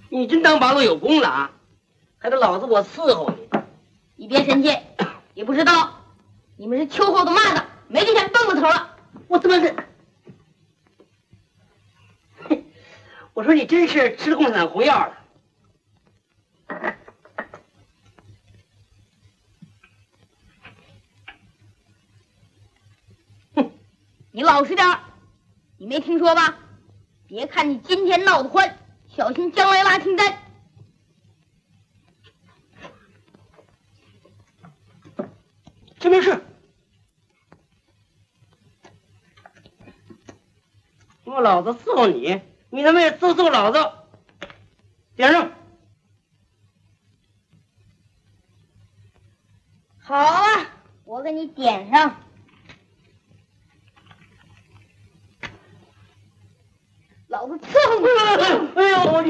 你真当八路有功了啊？还得老子我伺候你？ 你别生气，你不知道，你们是秋后的蚂蚱，没这天蹦个头了。 我他妈是，我说你真是吃了共产党红药了。 哼，你老实点儿，你没听说吧？别看你今天闹得欢，小心将来拉清单。 这没事。我老子伺候你，你他妈也伺候老子。点上。 好啊，我给你点上。老子伺候你。